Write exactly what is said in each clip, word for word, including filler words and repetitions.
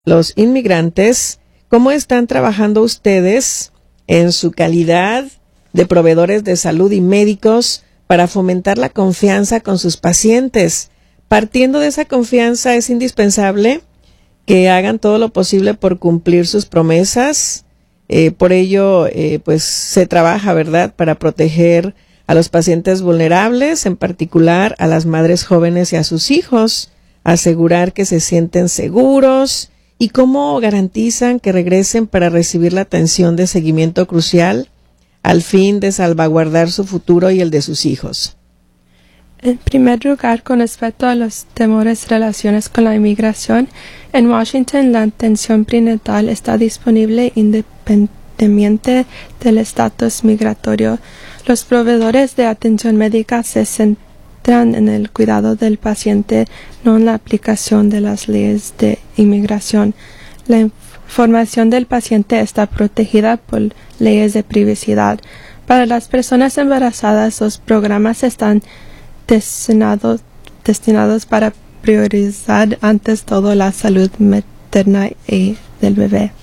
los inmigrantes, ¿cómo están trabajando ustedes en su calidad de proveedores de salud y médicos para fomentar la confianza con sus pacientes? Partiendo de esa confianza, es indispensable que hagan todo lo posible por cumplir sus promesas. Eh, por ello, eh, pues se trabaja, ¿verdad?, para proteger a los pacientes vulnerables, en particular a las madres jóvenes y a sus hijos, asegurar que se sienten seguros y cómo garantizan que regresen para recibir la atención de seguimiento crucial al fin de salvaguardar su futuro y el de sus hijos. En primer lugar, con respecto a los temores relacionados con la inmigración, en Washington la atención prenatal está disponible independientemente del estatus migratorio. Los proveedores de atención médica se centran en el cuidado del paciente, no en la aplicación de las leyes de inmigración. La información del paciente está protegida por leyes de privacidad. Para las personas embarazadas, los programas están destinados, destinados para priorizar antes todo la salud materna y del bebé.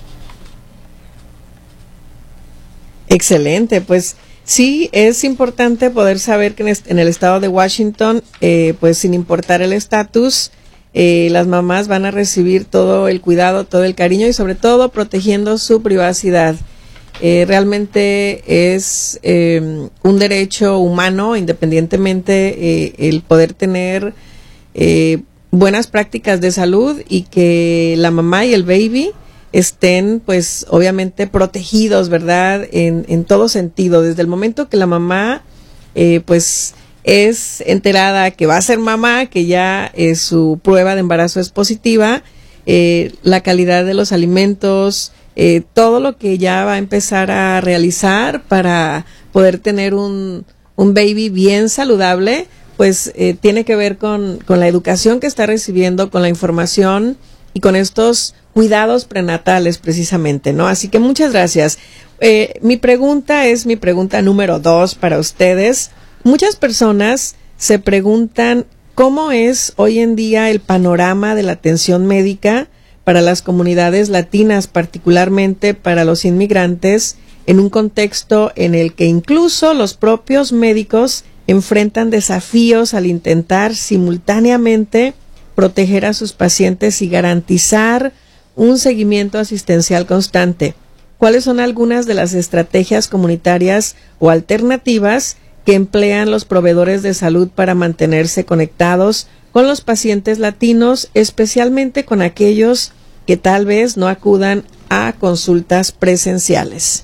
Excelente, pues sí, es importante poder saber que en el estado de Washington, eh, pues sin importar el estatus, eh, las mamás van a recibir todo el cuidado, todo el cariño y sobre todo protegiendo su privacidad. Eh, realmente es eh, un derecho humano, independientemente eh, el poder tener eh, buenas prácticas de salud y que la mamá y el baby estén, pues, obviamente protegidos, ¿verdad? En, en todo sentido, desde el momento que la mamá, eh, pues, es enterada que va a ser mamá, que ya eh, su prueba de embarazo es positiva, eh, la calidad de los alimentos, Eh, todo lo que ya va a empezar a realizar para poder tener un, un baby bien saludable, pues eh, tiene que ver con, con la educación que está recibiendo, con la información y con estos cuidados prenatales precisamente, ¿no? Así que muchas gracias. Eh, mi pregunta es mi pregunta número dos para ustedes. Muchas personas se preguntan cómo es hoy en día el panorama de la atención médica para las comunidades latinas, particularmente para los inmigrantes, en un contexto en el que incluso los propios médicos enfrentan desafíos al intentar simultáneamente proteger a sus pacientes y garantizar un seguimiento asistencial constante. ¿Cuáles son algunas de las estrategias comunitarias o alternativas que emplean los proveedores de salud para mantenerse conectados con los pacientes latinos, especialmente con aquellos que tal vez no acudan a consultas presenciales?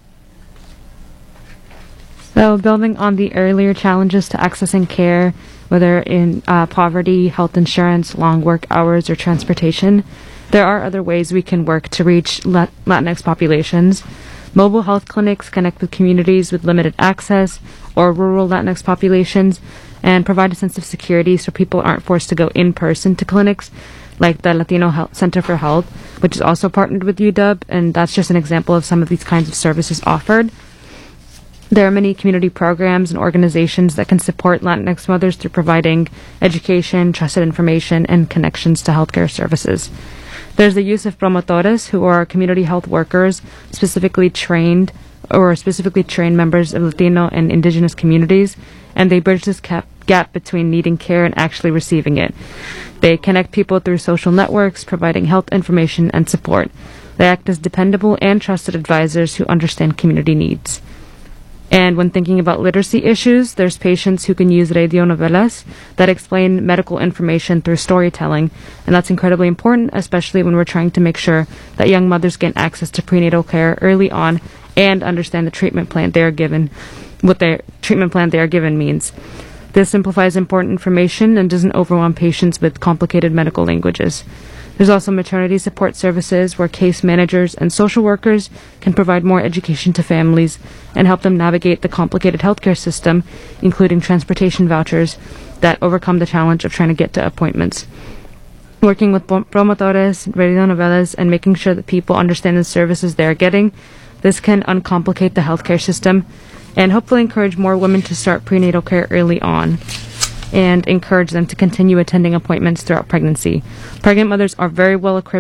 So, building on the earlier challenges to accessing care, whether in uh, poverty, health insurance, long work hours, or transportation, there are other ways we can work to reach Lat- Latinx populations. Mobile health clinics connect with communities with limited access or rural Latinx populations and provide a sense of security so people aren't forced to go in person to clinics, like the Latino Health Center for Health, which is also partnered with U W, and that's just an example of some of these kinds of services offered. There are many community programs and organizations that can support Latinx mothers through providing education, trusted information, and connections to healthcare services. There's the use of promotores, who are community health workers specifically trained or specifically trained members of Latino and indigenous communities, and they bridge this gap, gap between needing care and actually receiving it. They connect people through social networks, providing health information and support. They act as dependable and trusted advisors who understand community needs. And when thinking about literacy issues, there's patients who can use radionovelas that explain medical information through storytelling, and that's incredibly important, especially when we're trying to make sure that young mothers get access to prenatal care early on and understand the treatment plan they are given, what their treatment plan they are given means. This simplifies important information and doesn't overwhelm patients with complicated medical languages. There's also maternity support services where case managers and social workers can provide more education to families and help them navigate the complicated healthcare system, including transportation vouchers that overcome the challenge of trying to get to appointments. Working with promotores, radionovelas, and making sure that people understand the services they are getting, this can uncomplicate the healthcare system and hopefully encourage more women to start prenatal care early on and encourage them to continue attending appointments throughout pregnancy. Pregnant mothers are very well equipped to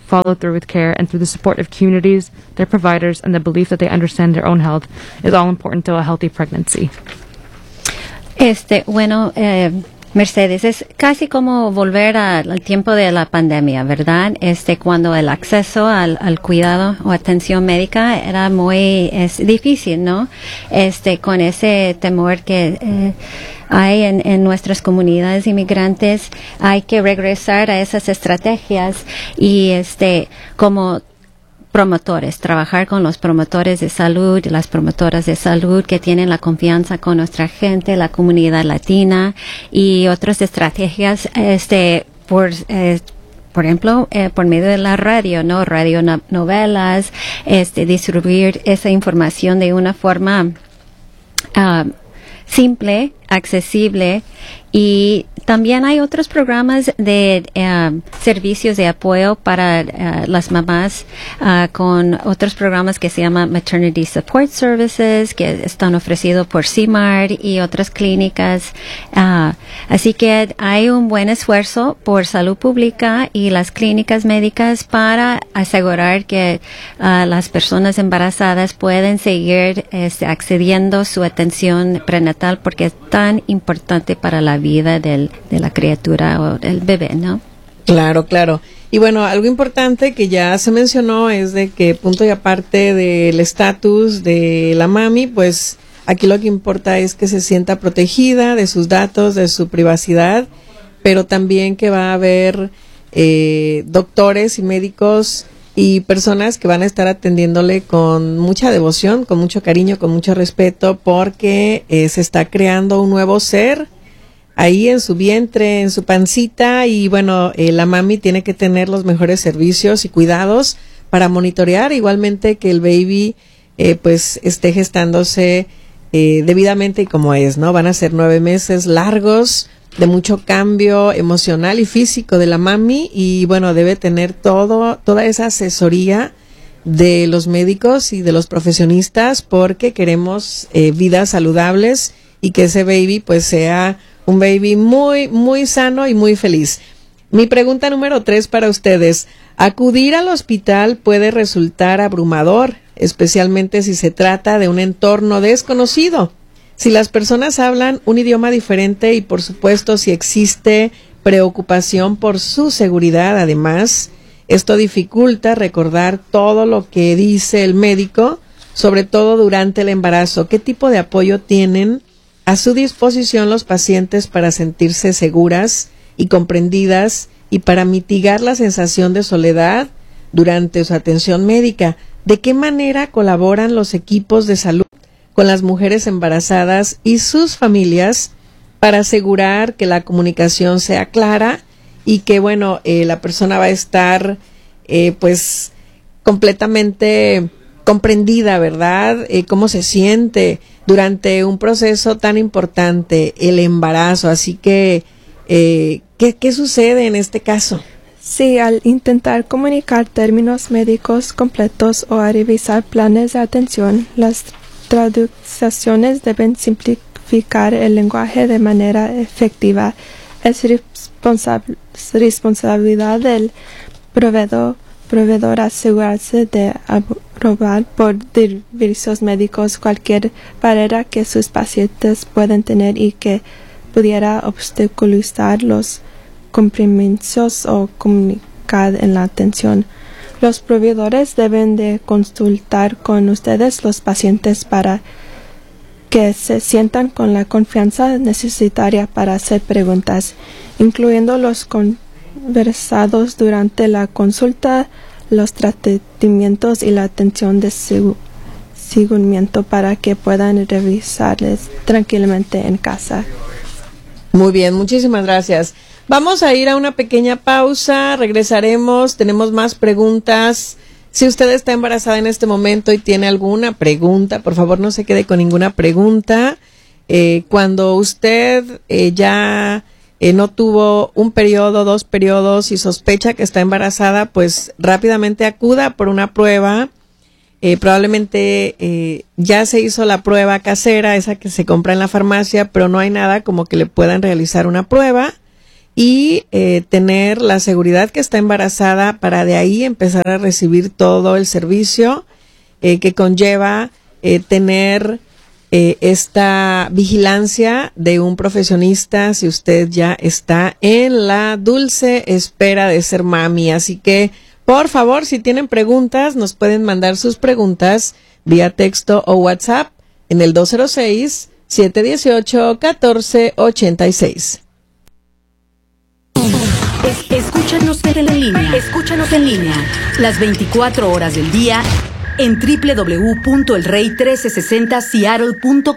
follow through with care, and through the support of communities, their providers, and the belief that they understand their own health is all important to a healthy pregnancy. Este, bueno, eh, Mercedes, es casi como volver al, al tiempo de la pandemia, ¿verdad? Este, cuando el acceso al, al cuidado o atención médica era muy es difícil, ¿no? Este, con ese temor que eh, hay en, en nuestras comunidades inmigrantes, hay que regresar a esas estrategias y, este, como promotores, trabajar con los promotores de salud, las promotoras de salud que tienen la confianza con nuestra gente, la comunidad latina y otras estrategias, este, por, eh, por ejemplo, eh, por medio de la radio, ¿no? Radio no- novelas, este, distribuir esa información de una forma, uh, simple, accesible, y también hay otros programas de uh, servicios de apoyo para uh, las mamás uh, con otros programas que se llaman Maternity Support Services que están ofrecidos por C M A R y otras clínicas. Uh, así que hay un buen esfuerzo por salud pública y las clínicas médicas para asegurar que uh, las personas embarazadas pueden seguir este, accediendo a su atención prenatal porque es tan importante para la vida del, de la criatura o del bebé, ¿no? Claro, claro. Y bueno, algo importante que ya se mencionó es de que punto y aparte del estatus de la mami, pues aquí lo que importa es que se sienta protegida de sus datos, de su privacidad, pero también que va a haber eh, doctores y médicos y personas que van a estar atendiéndole con mucha devoción, con mucho cariño, con mucho respeto, porque eh, se está creando un nuevo ser ahí en su vientre, en su pancita, y bueno, eh, la mami tiene que tener los mejores servicios y cuidados para monitorear, igualmente que el baby eh, pues esté gestándose eh, debidamente y como es, ¿no? Van a ser nueve meses largos de mucho cambio emocional y físico de la mami, y bueno, debe tener todo, toda esa asesoría de los médicos y de los profesionistas, porque queremos eh, vidas saludables y que ese baby pues sea un baby muy, muy sano y muy feliz. Mi pregunta número tres para ustedes. ¿Acudir al hospital puede resultar abrumador, especialmente si se trata de un entorno desconocido? Si las personas hablan un idioma diferente y, por supuesto, si existe preocupación por su seguridad, además, esto dificulta recordar todo lo que dice el médico, sobre todo durante el embarazo. ¿Qué tipo de apoyo tienen a su disposición los pacientes para sentirse seguras y comprendidas y para mitigar la sensación de soledad durante su atención médica? ¿De qué manera colaboran los equipos de salud con las mujeres embarazadas y sus familias para asegurar que la comunicación sea clara y que, bueno, eh, la persona va a estar eh, pues completamente comprendida, ¿verdad? Eh, cómo se siente durante un proceso tan importante, el embarazo. Así que, eh, ¿qué, qué sucede en este caso? Sí, al intentar comunicar términos médicos completos o a revisar planes de atención, las traducciones deben simplificar el lenguaje de manera efectiva. Es responsab- responsabilidad del proveedor, proveedor asegurarse de aprobar por servicios médicos cualquier barrera que sus pacientes pueden tener y que pudiera obstaculizar los compromisos o comunicar en la atención. Los proveedores deben de consultar con ustedes los pacientes para que se sientan con la confianza necesaria para hacer preguntas, incluyendo los conversados durante la consulta, los tratamientos y la atención de segu- seguimiento para que puedan revisarles tranquilamente en casa. Muy bien, muchísimas gracias. Vamos a ir a una pequeña pausa, regresaremos, tenemos más preguntas. Si usted está embarazada en este momento y tiene alguna pregunta, por favor no se quede con ninguna pregunta. Eh, cuando usted eh, ya eh, no tuvo un periodo, dos periodos y sospecha que está embarazada, pues rápidamente acuda por una prueba. Eh, probablemente eh, ya se hizo la prueba casera, esa que se compra en la farmacia, pero no hay nada como que le puedan realizar una prueba. y eh, tener la seguridad que está embarazada para de ahí empezar a recibir todo el servicio eh, que conlleva eh, tener eh, esta vigilancia de un profesionista si usted ya está en la dulce espera de ser mami. Así que, por favor, si tienen preguntas, nos pueden mandar sus preguntas vía texto o WhatsApp en el dos cero seis, siete uno ocho, uno cuatro ocho seis. Es, escúchanos en línea. Escúchanos en línea. Las veinticuatro horas del día en doble u doble u doble u punto el rey mil trescientos sesenta seattle punto com.